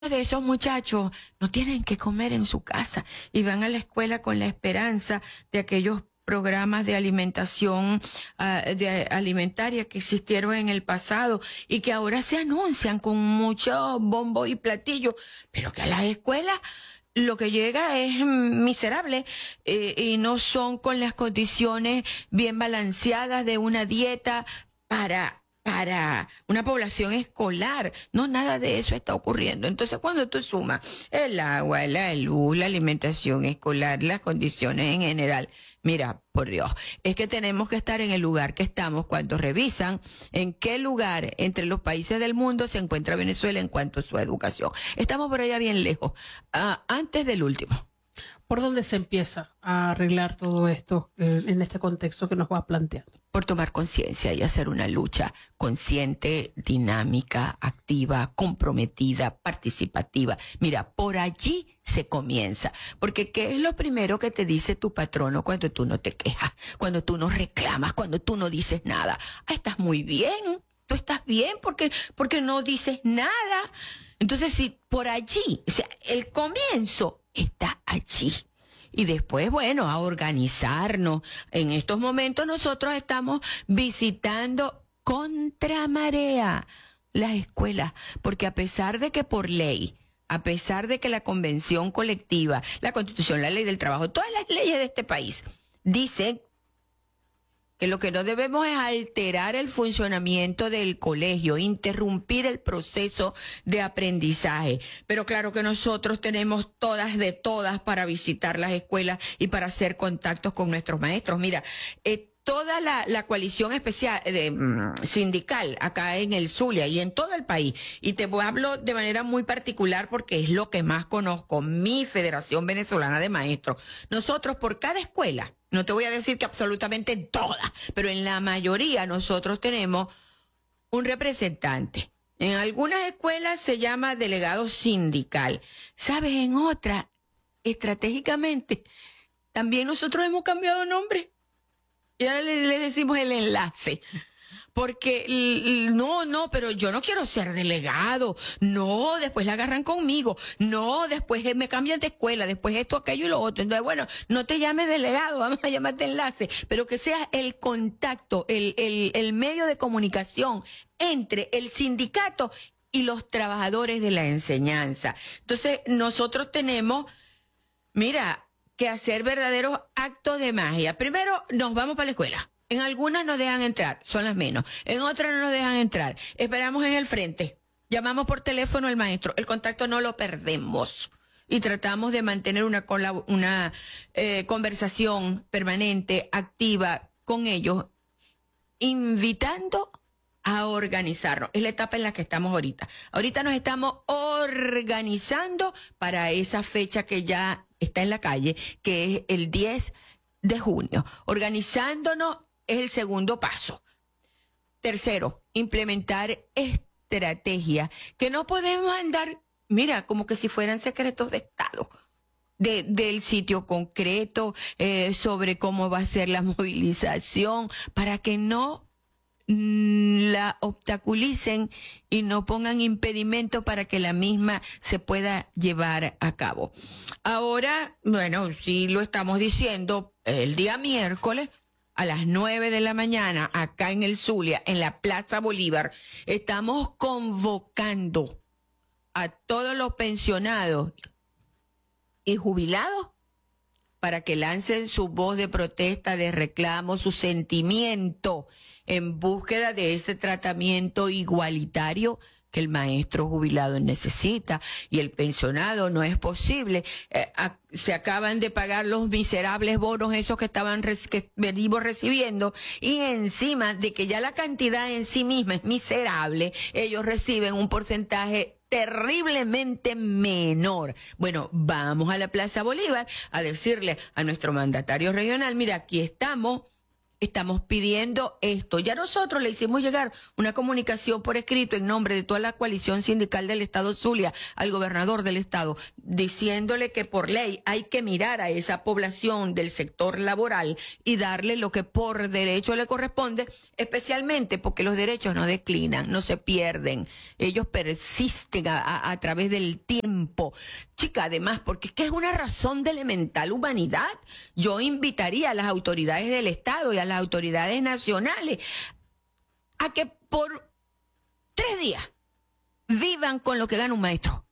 de esos muchachos no tienen que comer en su casa y van a la escuela con la esperanza de aquellos programas de alimentación alimentaria que existieron en el pasado y que ahora se anuncian con mucho bombo y platillo, pero que a las escuelas lo que llega es miserable y no son con las condiciones bien balanceadas de una dieta para una población escolar. No, nada de eso está ocurriendo. Entonces, cuando tú sumas el agua, la luz, la alimentación escolar, las condiciones en general, mira, por Dios, es que tenemos que estar en el lugar que estamos cuando revisan en qué lugar entre los países del mundo se encuentra Venezuela en cuanto a su educación. Estamos por allá bien lejos, antes del último. ¿Por dónde se empieza a arreglar todo esto en este contexto que nos va planteando? Por tomar conciencia y hacer una lucha consciente, dinámica, activa, comprometida, participativa. Mira, por allí se comienza. Porque ¿qué es lo primero que te dice tu patrono cuando tú no te quejas, cuando tú no reclamas, cuando tú no dices nada? Ah, estás muy bien, tú estás bien porque no dices nada. Entonces, si por allí, o sea, el comienzo está allí. Y después, bueno, a organizarnos. En estos momentos nosotros estamos visitando contramarea las escuelas, porque a pesar de que por ley, a pesar de que la convención colectiva, la Constitución, la ley del trabajo, todas las leyes de este país dicen que lo que no debemos es alterar el funcionamiento del colegio, interrumpir el proceso de aprendizaje. Pero claro que nosotros tenemos todas de todas para visitar las escuelas y para hacer contactos con nuestros maestros. Mira, toda la coalición especial sindical acá en el Zulia y en todo el país, y te hablo de manera muy particular porque es lo que más conozco, mi Federación Venezolana de Maestros. Nosotros por cada escuela, no te voy a decir que absolutamente todas, pero en la mayoría nosotros tenemos un representante. En algunas escuelas se llama delegado sindical. ¿Sabes? En otras, estratégicamente, también nosotros hemos cambiado nombre. Y ahora le decimos el enlace. Porque, no, pero yo no quiero ser delegado. No, después la agarran conmigo. No, después me cambian de escuela. Después esto, aquello y lo otro. Entonces, bueno, no te llames delegado, vamos a llamarte enlace. Pero que sea el contacto, el medio de comunicación entre el sindicato y los trabajadores de la enseñanza. Entonces, nosotros tenemos, mira, que hacer verdaderos actos de magia. Primero, nos vamos para la escuela. En algunas nos dejan entrar, son las menos. En otras no nos dejan entrar. Esperamos en el frente. Llamamos por teléfono al maestro. El contacto no lo perdemos. Y tratamos de mantener una conversación permanente, activa con ellos, invitando a organizarnos. Es la etapa en la que estamos ahorita. Ahorita nos estamos organizando para esa fecha que ya está en la calle, que es el 10 de junio. Organizándonos es el segundo paso. Tercero, implementar estrategias que no podemos andar, mira, como que si fueran secretos de Estado. Del sitio concreto, sobre cómo va a ser la movilización, para que no la obstaculicen y no pongan impedimento para que la misma se pueda llevar a cabo. Ahora, bueno, sí lo estamos diciendo, el día miércoles a las 9 de la mañana, acá en el Zulia, en la Plaza Bolívar, estamos convocando a todos los pensionados y jubilados para que lancen su voz de protesta, de reclamo, su sentimiento en búsqueda de ese tratamiento igualitario que el maestro jubilado necesita y el pensionado. No es posible. Se acaban de pagar los miserables bonos esos que venimos recibiendo, y encima de que ya la cantidad en sí misma es miserable, ellos reciben un porcentaje terriblemente menor. Bueno, vamos a la Plaza Bolívar a decirle a nuestro mandatario regional, mira, aquí estamos estamos pidiendo esto. Ya nosotros le hicimos llegar una comunicación por escrito en nombre de toda la coalición sindical del Estado Zulia al gobernador del Estado, diciéndole que por ley hay que mirar a esa población del sector laboral y darle lo que por derecho le corresponde, especialmente porque los derechos no declinan, no se pierden, ellos persisten a través del tiempo. Chica, además, porque es que es una razón de elemental humanidad. Yo invitaría a las autoridades del Estado y a las autoridades nacionales a que por 3 días vivan con lo que gana un maestro.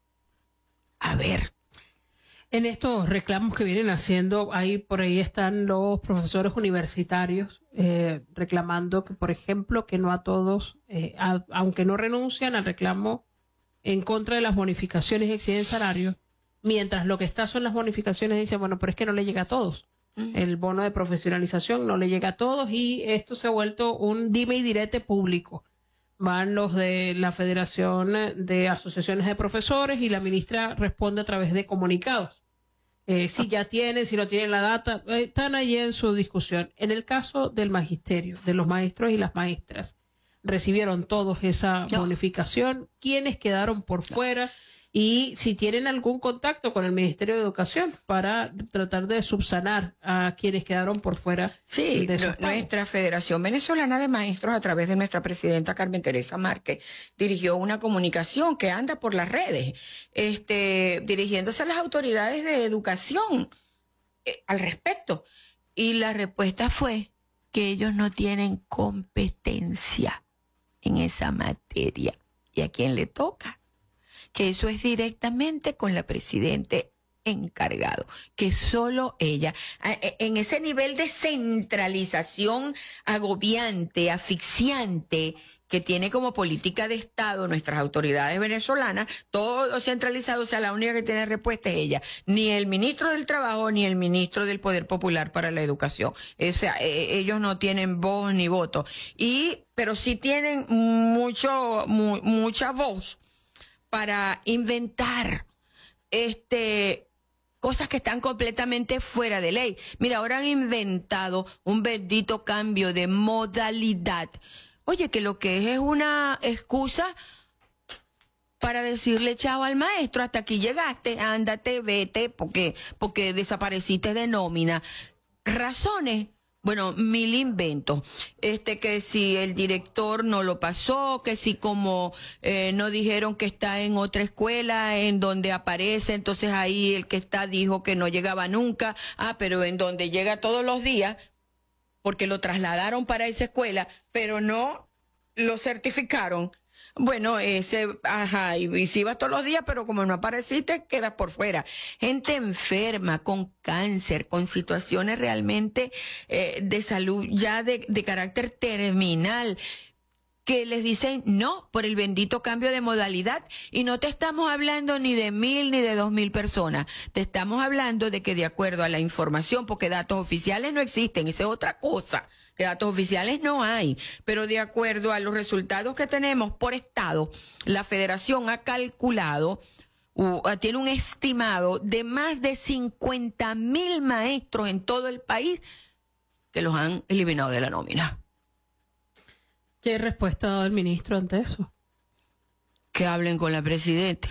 A ver. En estos reclamos que vienen haciendo, por ahí están los profesores universitarios reclamando que, por ejemplo, que no a todos, aunque no renuncian al reclamo en contra de las bonificaciones y exceden salario, mientras lo que está son las bonificaciones, dicen, bueno, pero es que no le llega a todos. El bono de profesionalización no le llega a todos y esto se ha vuelto un dime y direte público. Van los de la Federación de Asociaciones de Profesores y la ministra responde a través de comunicados. Si ya tienen, si no tienen la data, están allí en su discusión. En el caso del magisterio, de los maestros y las maestras, recibieron todos esa bonificación. ¿Quiénes quedaron por fuera? Y si tienen algún contacto con el Ministerio de Educación para tratar de subsanar a quienes quedaron por fuera. Sí, nuestra Federación Venezolana de Maestros, a través de nuestra presidenta Carmen Teresa Márquez, dirigió una comunicación que anda por las redes, dirigiéndose a las autoridades de educación al respecto. Y la respuesta fue que ellos no tienen competencia en esa materia. ¿Y a quién le toca? Que eso es directamente con la presidente encargado, que solo ella, en ese nivel de centralización agobiante, asfixiante, que tiene como política de Estado nuestras autoridades venezolanas, todo centralizado, o sea, la única que tiene respuesta es ella, ni el ministro del Trabajo, ni el ministro del Poder Popular para la Educación. O sea, ellos no tienen voz ni voto, pero sí tienen mucha voz para inventar cosas que están completamente fuera de ley. Mira, ahora han inventado un bendito cambio de modalidad. Oye, que lo que es una excusa para decirle chao al maestro, hasta aquí llegaste, ándate, vete, porque desapareciste de nómina. Razones. Bueno, 1000 inventos. Que si el director no lo pasó, que si como no dijeron que está en otra escuela en donde aparece, entonces ahí el que está dijo que no llegaba nunca. Pero en donde llega todos los días, porque lo trasladaron para esa escuela, pero no lo certificaron. Bueno, y si vas todos los días, pero como no apareciste, quedas por fuera. Gente enferma, con cáncer, con situaciones realmente de salud ya de carácter terminal, que les dicen no por el bendito cambio de modalidad. Y no te estamos hablando ni de 1000 ni de 2000 personas. Te estamos hablando de que de acuerdo a la información, porque datos oficiales no existen, esa es otra cosa. Que datos oficiales no hay, pero de acuerdo a los resultados que tenemos por estado, la federación ha calculado, tiene un estimado de más de 50.000 maestros en todo el país que los han eliminado de la nómina. ¿Qué respuesta ha dado el ministro ante eso? Que hablen con la presidenta.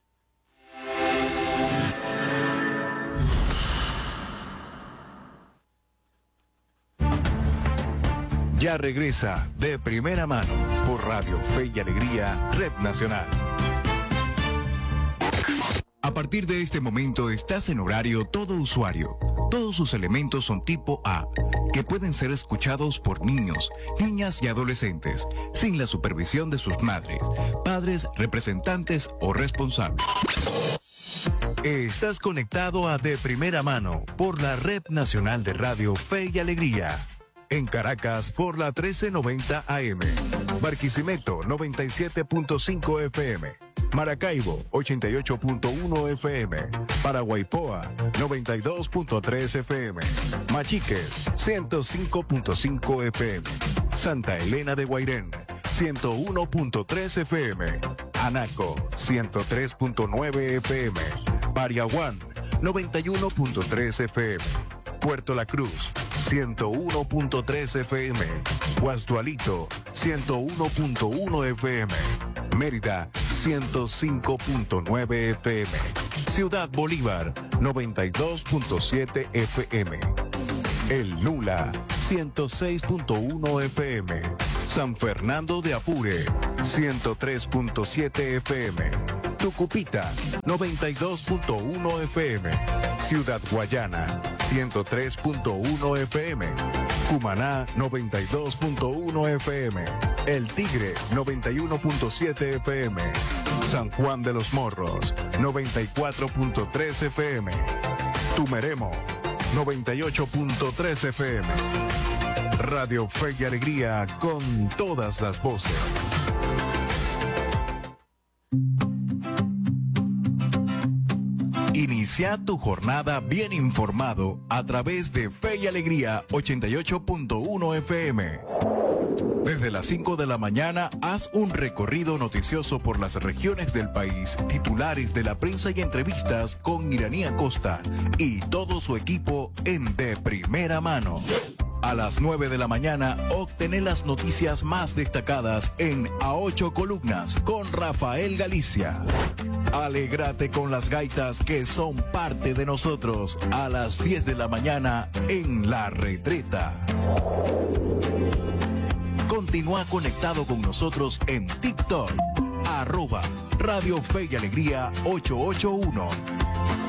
Ya regresa De Primera Mano por Radio Fe y Alegría, Red Nacional. A partir de este momento estás en horario todo usuario. Todos sus elementos son tipo A, que pueden ser escuchados por niños, niñas y adolescentes, sin la supervisión de sus madres, padres, representantes o responsables. Estás conectado a De Primera Mano por la Red Nacional de Radio Fe y Alegría. En Caracas por la 1390 AM, Barquisimeto 97.5 FM, Maracaibo 88.1 FM, Paraguaypoa 92.3 FM, Machiques 105.5 FM, Santa Elena de Guairén 101.3 FM, Anaco 103.9 FM, Pariaguán 91.3 FM, Puerto La Cruz 101.3 FM, Guasdualito 101.1 FM, Mérida 105.9 FM, Ciudad Bolívar 92.7 FM, El Nula 106.1 FM, San Fernando de Apure 103.7 FM, Tucupita 92.1 FM, Ciudad Guayana 103.1 FM, Cumaná 92.1 FM, El Tigre 91.7 FM, San Juan de los Morros 94.3 FM, Tumeremo 98.3 FM. Radio Fe y Alegría con todas las voces. Inicia tu jornada bien informado a través de Fe y Alegría 88.1 FM. Desde las 5 de la mañana, haz un recorrido noticioso por las regiones del país, titulares de la prensa y entrevistas con Iraní Acosta y todo su equipo en De Primera Mano. A las 9 de la mañana, obtener las noticias más destacadas en A 8 Columnas con Rafael Galicia. Alégrate con las gaitas que son parte de nosotros a las 10 de la mañana en La Retreta. Continúa conectado con nosotros en TikTok, @Radio Fe y Alegría 881